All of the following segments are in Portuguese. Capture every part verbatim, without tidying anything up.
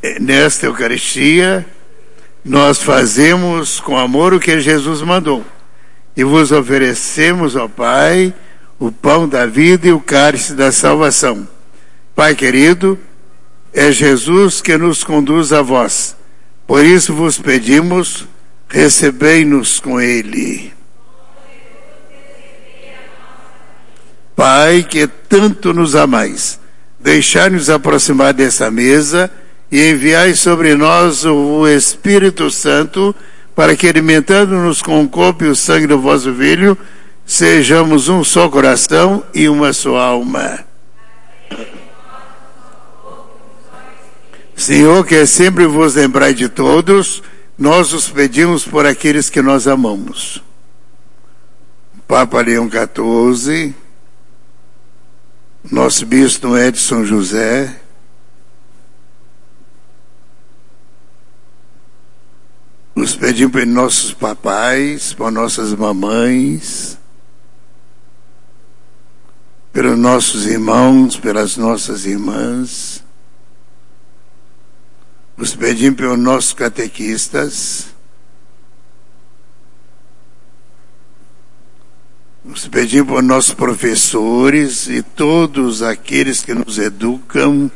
nesta Eucaristia, nós fazemos com amor o que Jesus mandou. E vos oferecemos, ó Pai, o pão da vida e o cálice da salvação. Pai querido, é Jesus que nos conduz a vós. Por isso vos pedimos, recebei-nos com Ele. Pai, que tanto nos amais, deixai-nos aproximar dessa mesa e enviai sobre nós o Espírito Santo, para que, alimentando-nos com o corpo e o sangue do vosso Filho, sejamos um só coração e uma só alma. Senhor, que sempre vos lembrai de todos, nós os pedimos por aqueles que nós amamos. Papa Leão quatorze, nosso bispo Edson José, nos pedimos por nossos papais, por nossas mamães, pelos nossos irmãos, pelas nossas irmãs. Nos pedimos pelos nossos catequistas. Nos pedimos por nossos professores e todos aqueles que nos educam.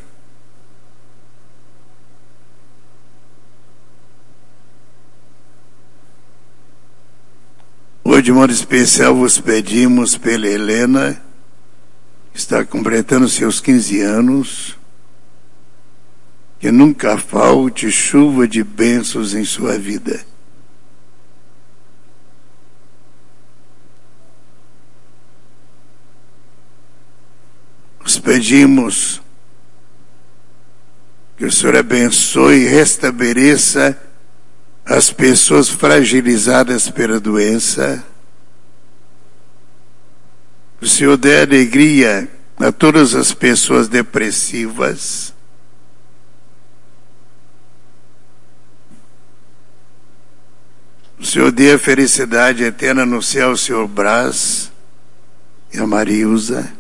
Hoje, de modo especial, vos pedimos pela Helena, que está completando seus quinze anos, que nunca falte chuva de bênçãos em sua vida. Nos pedimos que o Senhor abençoe e restabeleça as pessoas fragilizadas pela doença. O Senhor dê alegria a todas as pessoas depressivas. O Senhor dê a felicidade eterna no céu ao Senhor Brás e a Marilza.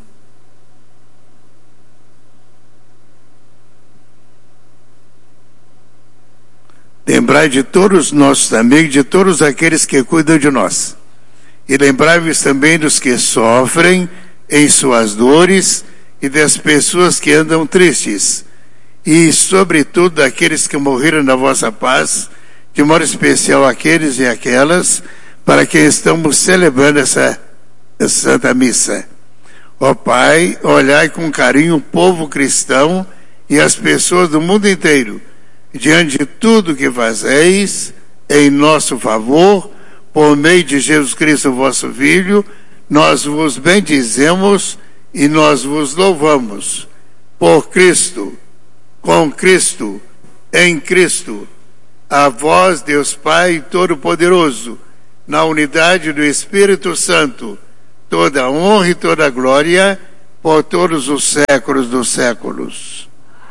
Lembrai de todos os nossos amigos, de todos aqueles que cuidam de nós. E lembrai-vos também dos que sofrem em suas dores e das pessoas que andam tristes. E, sobretudo, daqueles que morreram na vossa paz, de modo especial aqueles e aquelas para quem estamos celebrando essa, essa Santa Missa. Ó Pai, olhai com carinho o povo cristão e as pessoas do mundo inteiro, diante de tudo que fazeis em nosso favor, por meio de Jesus Cristo, vosso Filho, nós vos bendizemos e nós vos louvamos. Por Cristo, com Cristo, em Cristo, a vós, Deus Pai Todo-Poderoso, na unidade do Espírito Santo, toda a honra e toda a glória, por todos os séculos dos séculos.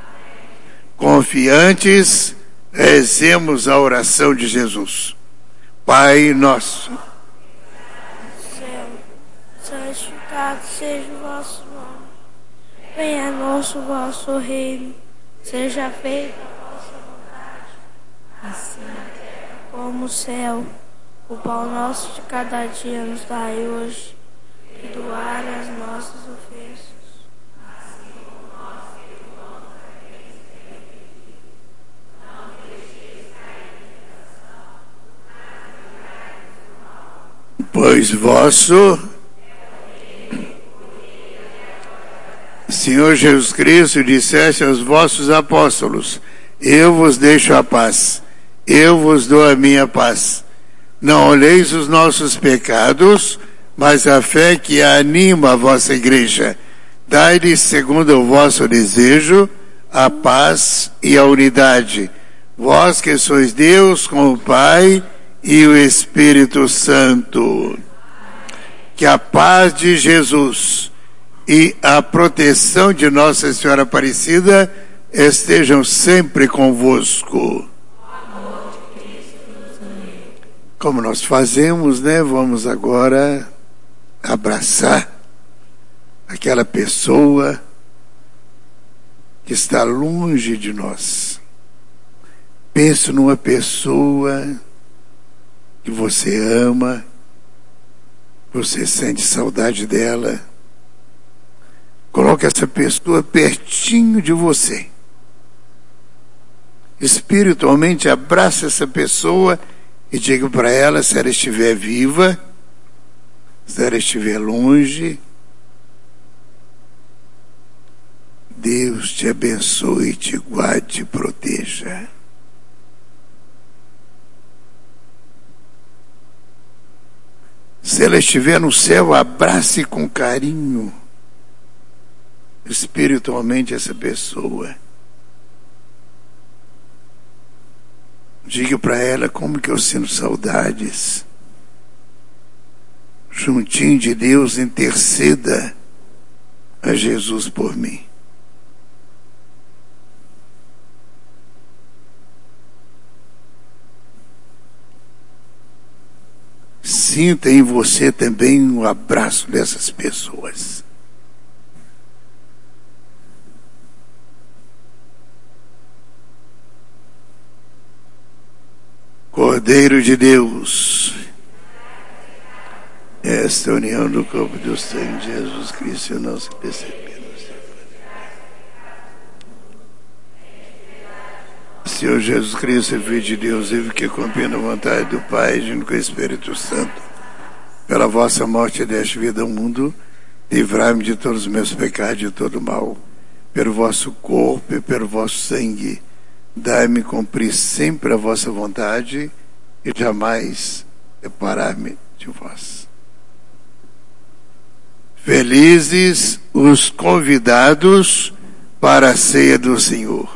Confiantes, rezemos a oração de Jesus. Pai nosso, céu, santificado seja o vosso nome. Venha a nós o vosso reino. Seja feita a vossa vontade, assim como o céu. O pão nosso de cada dia nos dai hoje. Perdoai as nossas ofensas, pois vosso Senhor Jesus Cristo disseste aos vossos apóstolos: eu vos deixo a paz, eu vos dou a minha paz. Não olheis os nossos pecados, mas a fé que anima a vossa igreja. Dai-lhes, segundo o vosso desejo, a paz e a unidade. Vós que sois Deus com o Pai e o Espírito Santo. Que a paz de Jesus e a proteção de Nossa Senhora Aparecida estejam sempre convosco. Como nós fazemos, né? Vamos agora abraçar aquela pessoa que está longe de nós. Pense numa pessoa que você ama, você sente saudade dela. Coloque essa pessoa pertinho de você. Espiritualmente abrace essa pessoa e diga para ela, se ela estiver viva, se ela estiver longe, Deus te abençoe, te guarde e proteja. Se ela estiver no céu, abrace com carinho espiritualmente essa pessoa. Diga para ela como que eu sinto saudades. Juntinho de Deus, interceda a Jesus por mim. Sinta em você também o abraço dessas pessoas. Cordeiro de Deus, esta união do corpo do sangue de Jesus Cristo, não se percebendo. Senhor Jesus Cristo, Filho de Deus, vive que cumpre a vontade do Pai, junto com o Espírito Santo, pela vossa morte deste vida ao mundo, livrai-me de todos os meus pecados e de todo mal, pelo vosso corpo e pelo vosso sangue, dai-me cumprir sempre a vossa vontade e jamais separar-me de vós. Felizes os convidados para a ceia do Senhor.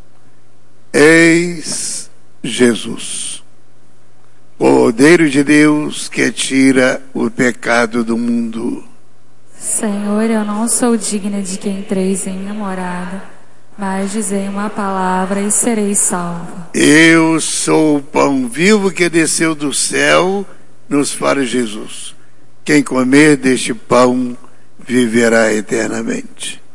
Eis Jesus, Cordeiro de Deus que tira o pecado do mundo. Senhor, eu não sou digna de que entreis em minha morada, mas dizei uma palavra e serei salva. Eu sou o pão vivo que desceu do céu, nos fala Jesus. Quem comer deste pão viverá eternamente.